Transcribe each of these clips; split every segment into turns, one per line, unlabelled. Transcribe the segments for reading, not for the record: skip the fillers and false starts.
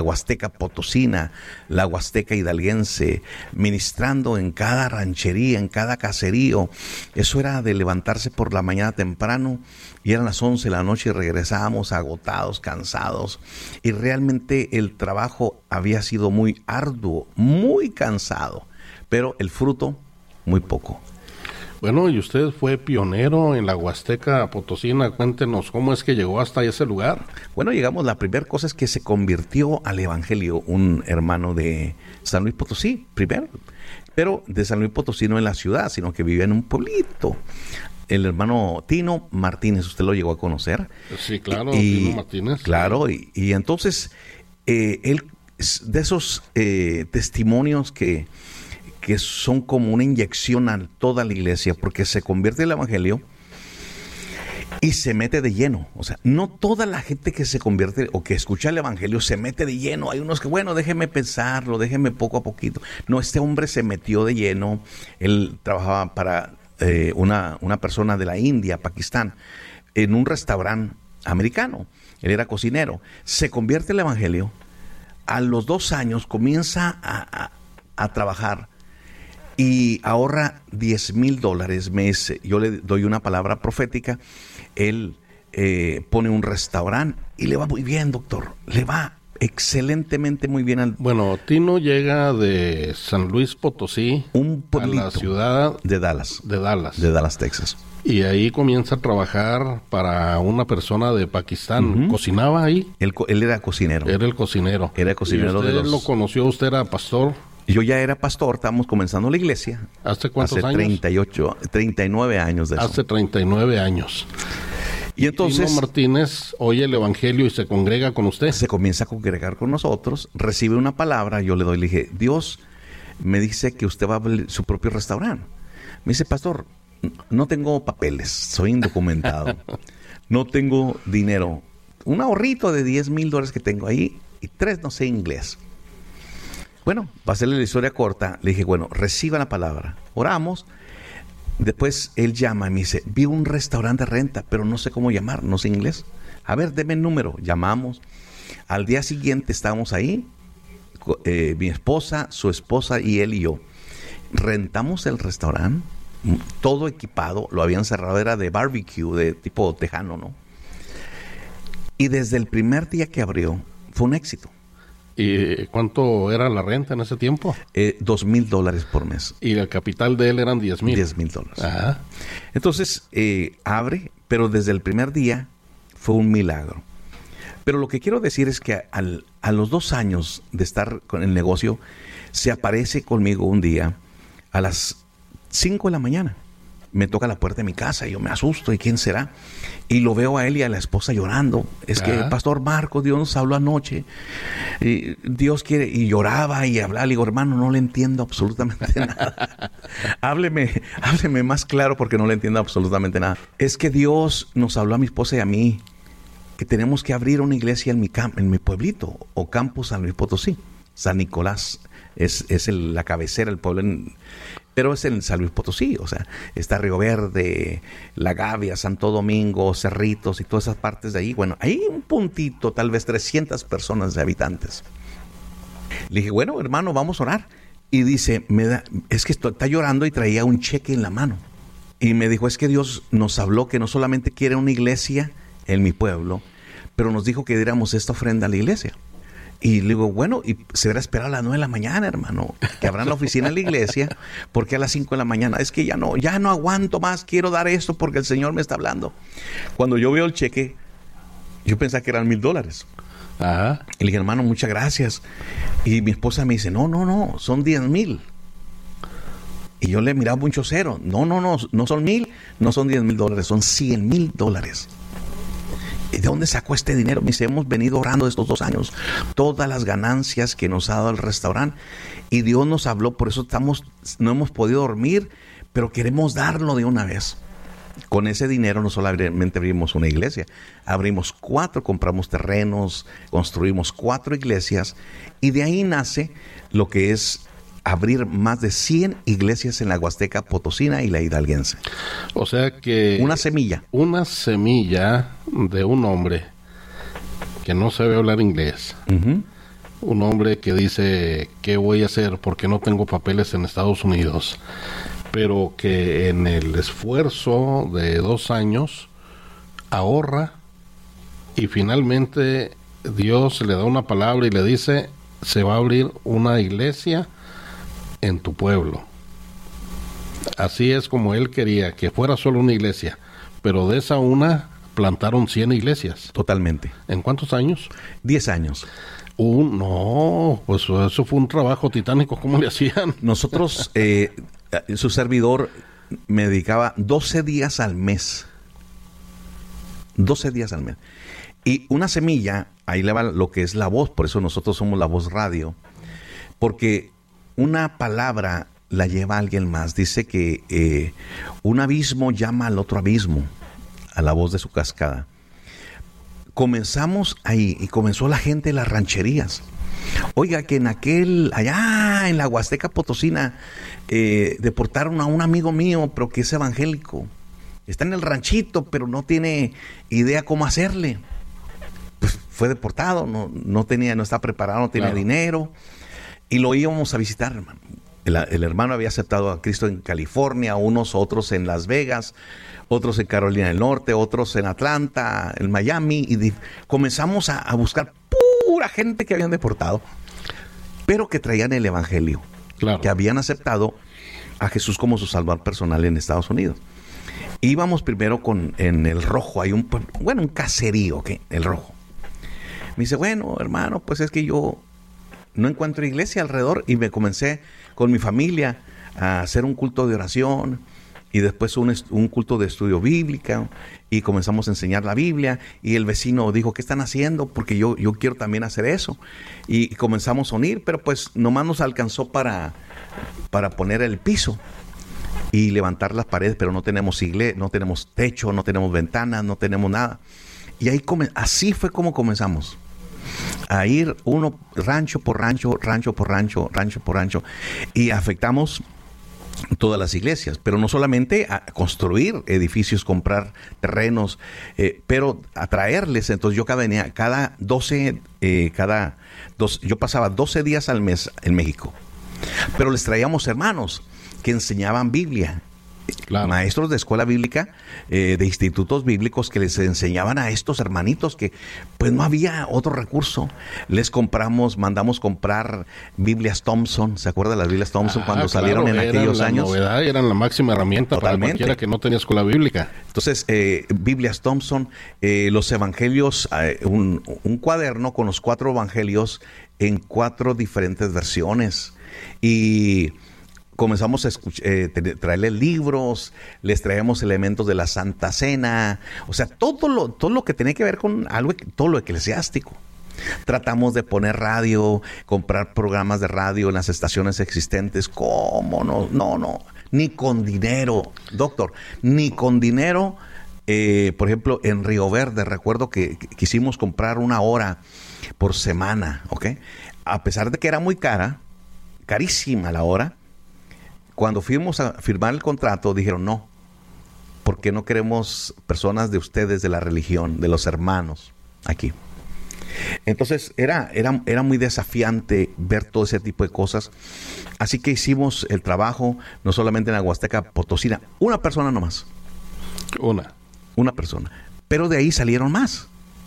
Huasteca Potosina, la Huasteca Hidalguense, ministrando en cada ranchería, en cada caserío. Eso era de levantarse por la mañana temprano y eran las 11 de la noche y regresábamos agotados, cansados. Y realmente el trabajo había sido muy arduo, muy cansado, pero el fruto muy poco.
Bueno, y usted fue pionero en la Huasteca Potosina. Cuéntenos cómo es que llegó hasta ese lugar.
Bueno, llegamos, la primera cosa es que se convirtió al evangelio un hermano de San Luis Potosí, primero, pero de San Luis Potosí no en la ciudad, sino que vivía en un pueblito. El hermano Tino Martínez, ¿usted lo llegó a conocer?
Sí, claro, Tino Martínez.
Claro, y entonces, él, de esos testimonios que son como una inyección a toda la iglesia, porque se convierte en el evangelio y se mete de lleno. O sea, no toda la gente que se convierte o que escucha el evangelio se mete de lleno. Hay unos que, bueno, déjeme pensarlo, déjeme poco a poquito. No, este hombre se metió de lleno. Él trabajaba para una persona de la India, Pakistán, en un restaurante americano. Él era cocinero. Se convierte en el evangelio. A los 2 años comienza a trabajar y ahorra $10,000 mes. Yo le doy una palabra profética. Él pone un restaurante y le va muy bien, doctor. Le va excelentemente muy bien.
Bueno, Tino llega de San Luis Potosí,
un pueblito,
a la ciudad
de Dallas.
De
Dallas, Texas.
Y ahí comienza a trabajar para una persona de Pakistán. ¿Cocinaba ahí?
Él era cocinero.
Era el cocinero.
Era cocinero.
¿Y usted lo conoció? ¿Usted era pastor?
Yo ya era pastor, estábamos comenzando la iglesia.
¿Hace cuántos años?
39 años de eso.
Hace 39 años.
Y entonces
Tino Martínez oye el evangelio y se congrega con usted.
Se comienza a congregar con nosotros, recibe una palabra, yo le doy, le dije, Dios me dice que usted va a abrir su propio restaurante. Me dice, pastor, no tengo papeles, soy indocumentado, no tengo dinero, un ahorrito de $10,000 que tengo ahí y 3 no sé inglés. Bueno, para hacerle la historia corta, le dije, bueno, reciba la palabra, oramos. Después él llama y me dice, vi un restaurante de renta, pero no sé cómo llamar, no sé inglés. A ver, deme el número. Llamamos. Al día siguiente estábamos ahí, mi esposa, su esposa y él y yo. Rentamos el restaurante, todo equipado, lo habían cerrado, era de barbecue, de tipo tejano, ¿no? Y desde el primer día que abrió, fue un éxito.
¿Y cuánto era la renta en ese tiempo?
$2,000 por mes.
Y el capital de él eran $10,000.
$10,000.
Ajá.
Entonces, abre, pero desde el primer día fue un milagro. Pero lo que quiero decir es que a los 2 años de estar con el negocio, se aparece conmigo un día a las 5 de la mañana. Me toca la puerta de mi casa y yo me asusto. ¿Y quién será? Y lo veo a él y a la esposa llorando. Es que, Pastor Marcos, Dios nos habló anoche. Y Dios quiere... Y lloraba y hablaba. Le digo, hermano, no le entiendo absolutamente nada. Hábleme más claro porque no le entiendo absolutamente nada. Es que Dios nos habló a mi esposa y a mí que tenemos que abrir una iglesia en mi pueblito o campus San Luis Potosí. San Nicolás es la cabecera, el pueblo pero es en San Luis Potosí, o sea, está Río Verde, La Gavia, Santo Domingo, Cerritos y todas esas partes de ahí. Bueno, hay un puntito, tal vez 300 personas de habitantes. Le dije, bueno, hermano, vamos a orar. Y dice, es que está llorando y traía un cheque en la mano. Y me dijo, es que Dios nos habló que no solamente quiere una iglesia en mi pueblo, pero nos dijo que diéramos esta ofrenda a la iglesia. Y le digo, bueno, y se verá esperar a las 9 de la mañana, hermano, que abran la oficina de la iglesia, porque a las 5 de la mañana, es que ya no aguanto más, quiero dar esto porque el Señor me está hablando. Cuando yo veo el cheque, yo pensaba que eran $1,000.
Ajá.
Y le dije, hermano, muchas gracias. Y mi esposa me dice, no, son 10,000. Y yo le miraba mucho cero. No son 1,000, no son $10,000, son $100,000. ¿Y de dónde sacó este dinero? Me dice, hemos venido orando estos 2 años, todas las ganancias que nos ha dado el restaurante, y Dios nos habló, por eso no hemos podido dormir, pero queremos darlo de una vez. Con ese dinero no solamente abrimos una iglesia, abrimos 4, compramos terrenos, construimos 4 iglesias, y de ahí nace lo que es abrir más de 100 iglesias en la Huasteca Potosina y la Hidalguense.
O sea que... Una semilla de un hombre que no sabe hablar inglés, un hombre que dice, ¿qué voy a hacer? Porque no tengo papeles en Estados Unidos. Pero que en el esfuerzo de 2 años ahorra y finalmente Dios le da una palabra y le dice, se va a abrir una iglesia en tu pueblo. Así es como él quería, que fuera solo una iglesia, pero de esa una plantaron 100 iglesias.
Totalmente.
¿En cuántos años?
10 años.
No, pues eso fue un trabajo titánico. ¿Cómo le hacían?
Nosotros, su servidor me dedicaba 12 días al mes. 12 días al mes. Y una semilla, ahí le va lo que es la voz, por eso nosotros somos la voz radio, porque una palabra la lleva a alguien más. Dice que un abismo llama al otro abismo, a la voz de su cascada. Comenzamos ahí y comenzó la gente de las rancherías. Oiga, que allá en la Huasteca Potosina, deportaron a un amigo mío, pero que es evangélico. Está en el ranchito, pero no tiene idea cómo hacerle. Pues fue deportado, no está preparado, no tenía dinero. Y lo íbamos a visitar, hermano. El hermano había aceptado a Cristo en California, otros en Las Vegas, otros en Carolina del Norte, otros en Atlanta, en Miami, y comenzamos a buscar pura gente que habían deportado, pero que traían el evangelio, que habían aceptado a Jesús como su salvador personal en Estados Unidos. Íbamos primero en El Rojo, hay un caserío, El Rojo. Me dice, bueno, hermano, pues es que yo no encuentro iglesia alrededor, y me comencé con mi familia a hacer un culto de oración y después un culto de estudio bíblico, y comenzamos a enseñar la Biblia, y el vecino dijo, ¿qué están haciendo? Porque yo quiero también hacer eso, y comenzamos a unir, pero pues nomás nos alcanzó para poner el piso y levantar las paredes, pero no tenemos iglesia, no tenemos techo, no tenemos ventanas, no tenemos nada. Y ahí así fue como comenzamos a ir uno rancho por rancho, rancho por rancho, rancho por rancho, y afectamos todas las iglesias, pero no solamente a construir edificios, comprar terrenos, pero a traerles. Entonces yo yo pasaba 12 días al mes en México, pero les traíamos hermanos que enseñaban Biblia. Claro. Maestros de escuela bíblica, de institutos bíblicos, que les enseñaban a estos hermanitos que pues no había otro recurso. Mandamos comprar Biblias Thompson. ¿Se acuerda de las Biblias Thompson cuando salieron en aquellos años?
Novedad, eran la máxima herramienta para cualquiera que no tenía escuela bíblica.
Entonces, Biblias Thompson, los evangelios, un cuaderno con los 4 evangelios en 4 diferentes versiones. Y comenzamos a traerles libros, les traemos elementos de la Santa Cena, o sea, todo lo que tenía que ver con todo lo eclesiástico. Tratamos de poner radio, comprar programas de radio en las estaciones existentes. ¿Cómo no? No, ni con dinero, doctor, ni con dinero. Por ejemplo, en Río Verde, recuerdo que quisimos comprar 1 hora por semana, ¿ok? A pesar de que era muy carísima la hora. Cuando fuimos a firmar el contrato, dijeron no, porque no queremos personas de ustedes, de la religión, de los hermanos aquí. Entonces era muy desafiante ver todo ese tipo de cosas. Así que hicimos el trabajo, no solamente en la Huasteca Potosina, una persona nomás. Una persona. Pero de ahí salieron más.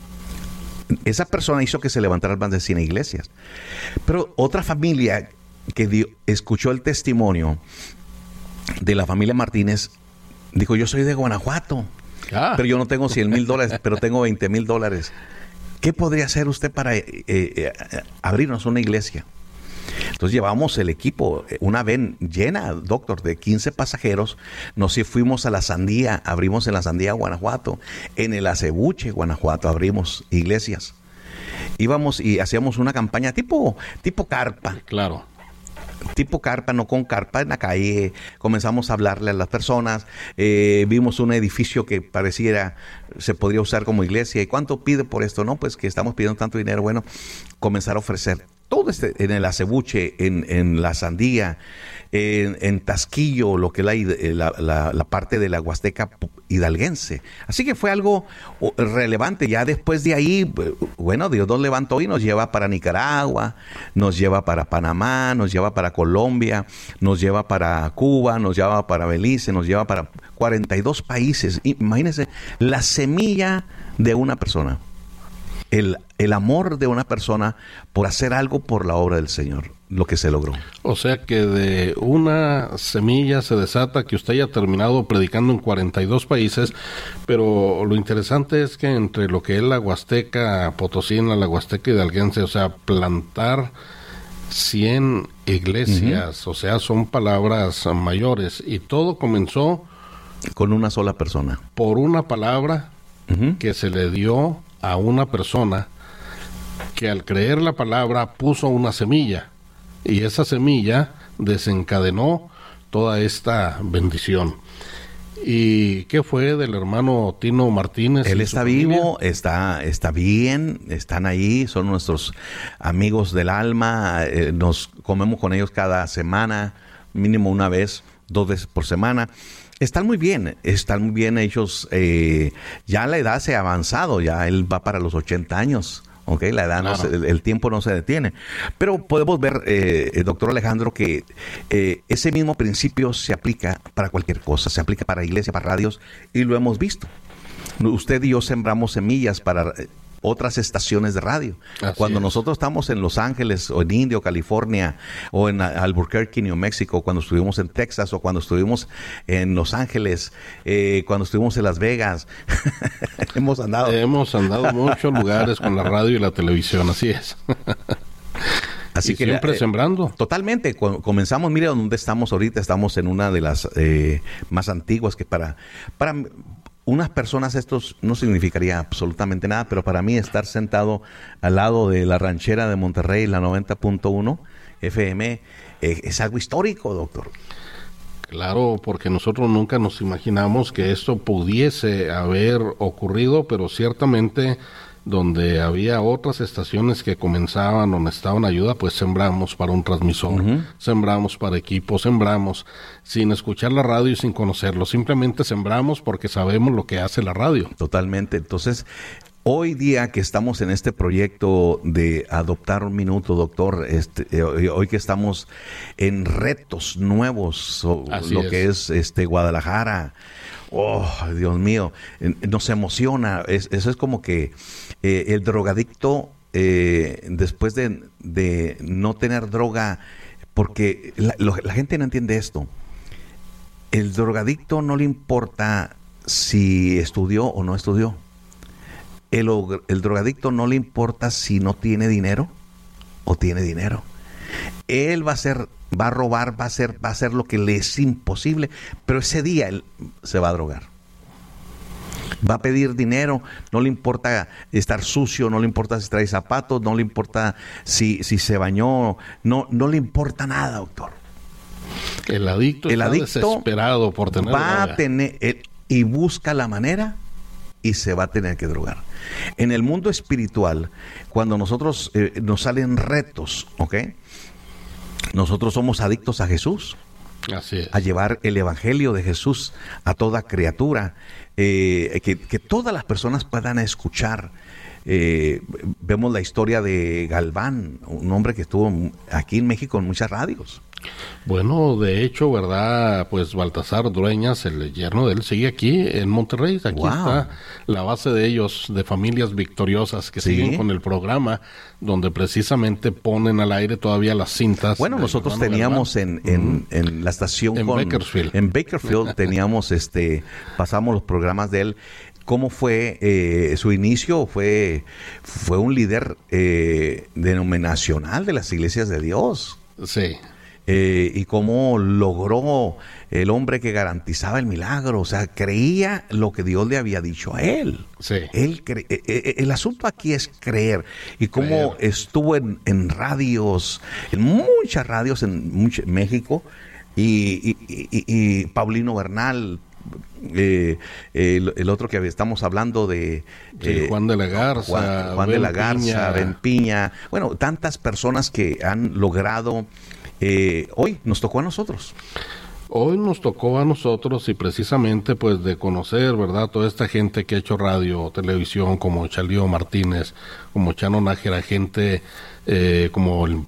Esa persona hizo que se levantaran más de 100 iglesias. Pero otra familia que escuchó el testimonio de la familia Martínez, dijo, yo soy de Guanajuato, pero yo no tengo $100,000, pero tengo $20,000. ¿Qué podría hacer usted para abrirnos una iglesia? Entonces llevamos el equipo, una van llena, doctor, de 15 pasajeros. Nos fuimos a La Sandía, abrimos en La Sandía, Guanajuato. En el Acebuche, Guanajuato, abrimos iglesias. Íbamos y hacíamos una campaña tipo carpa.
Claro.
Tipo carpa, no con carpa, en la calle. Comenzamos a hablarle a las personas. Vimos un edificio que se podría usar como iglesia. ¿Y cuánto pide por esto? No, pues que estamos pidiendo tanto dinero. Bueno, comenzar a ofrecer todo en el Acebuche, en La Sandía, en Tasquillo, lo que es la parte de la Huasteca hidalguense. Así que fue algo relevante. Ya después de ahí, bueno, Dios nos levantó y nos lleva para Nicaragua, nos lleva para Panamá, nos lleva para Colombia, nos lleva para Cuba, nos lleva para Belice, nos lleva para 42 países. Imagínense la semilla de una persona. El amor de una persona por hacer algo por la obra del Señor, lo que se logró.
O sea que de una semilla se desata que usted haya terminado predicando en 42 países, pero lo interesante es que entre lo que es la Huasteca Potosina, la Huasteca Hidalguense, o sea, plantar 100 iglesias, o sea, son palabras mayores, y todo comenzó
con una sola persona.
Por una palabra que se le dio a una persona que al creer la palabra puso una semilla, y esa semilla desencadenó toda esta bendición. ¿Y qué fue del hermano Tino Martínez?
Él está vivo, está bien, están ahí, son nuestros amigos del alma, nos comemos con ellos cada semana, mínimo una vez, 2 veces por semana. Están muy bien ellos, ya la edad se ha avanzado, ya él va para los 80 años, ¿ok? La edad, claro. El tiempo no se detiene. Pero podemos ver, doctor Alejandro, que ese mismo principio se aplica para cualquier cosa, se aplica para iglesia, para radios, y lo hemos visto. Usted y yo sembramos semillas para otras estaciones de radio. Así cuando nosotros estamos en Los Ángeles o en Indio, California, o en Albuquerque, New Mexico, cuando estuvimos en Texas, o cuando estuvimos en Los Ángeles, cuando estuvimos en Las Vegas, hemos andado
muchos lugares con la radio y la televisión, así es. Así y que siempre sembrando.
Totalmente. Cuando comenzamos, mire dónde estamos ahorita, estamos en una de las más antiguas, que para unas personas esto no significaría absolutamente nada, pero para mí estar sentado al lado de la ranchera de Monterrey, la 90.1 FM, es algo histórico, doctor.
Claro, porque nosotros nunca nos imaginamos que esto pudiese haber ocurrido, pero ciertamente donde había otras estaciones que comenzaban o necesitaban ayuda, pues sembramos para un transmisor, sembramos para equipos, sembramos sin escuchar la radio y sin conocerlo, simplemente sembramos porque sabemos lo que hace la radio.
Totalmente. Entonces, hoy día que estamos en este proyecto de Adoptar un Minuto, doctor, hoy que estamos en retos nuevos, que es Guadalajara, oh, Dios mío, nos emociona. Eso es como que el drogadicto, después de no tener droga, porque la gente no entiende esto. El drogadicto no le importa si estudió o no estudió. El drogadicto no le importa si no tiene dinero o tiene dinero. Él va a robar, va a hacer lo que le es imposible, pero ese día él se va a drogar. Va a pedir dinero, no le importa estar sucio, no le importa si trae zapatos, no le importa si se bañó, no le importa nada, doctor.
El adicto está desesperado por tener droga.
Y busca la manera y se va a tener que drogar. En el mundo espiritual, cuando nosotros nos salen retos, ¿ok? Nosotros somos adictos a Jesús.
Así es.
A llevar el evangelio de Jesús a toda criatura, que todas las personas puedan escuchar. Vemos la historia de Galván, un hombre que estuvo aquí en México en muchas radios.
Bueno, de hecho, ¿verdad? Pues Baltasar Dueñas, el yerno de él, sigue aquí en Monterrey. Aquí está la base de ellos, de Familias Victoriosas, que siguen con el programa, donde precisamente ponen al aire todavía las cintas.
Bueno, nosotros teníamos en la estación
en Bakersfield.
En Bakersfield teníamos, pasamos los programas de él. ¿Cómo fue su inicio? Fue un líder denominacional de las iglesias de Dios.
Sí.
Y cómo logró el hombre que garantizaba el milagro, o sea, creía lo que Dios le había dicho a él.
Sí.
El asunto aquí es creer. Y cómo estuvo en radios, en muchas radios en México, y Paulino Bernal, el otro que estamos hablando de
Juan de la Garza,
Juan de la Garza, Ben Piña, bueno, tantas personas que han logrado. Hoy nos tocó a nosotros.
Hoy nos tocó a nosotros y precisamente pues de conocer, ¿verdad? Toda esta gente que ha hecho radio, televisión, como Chalío Martínez, como Chano Nájera, gente como el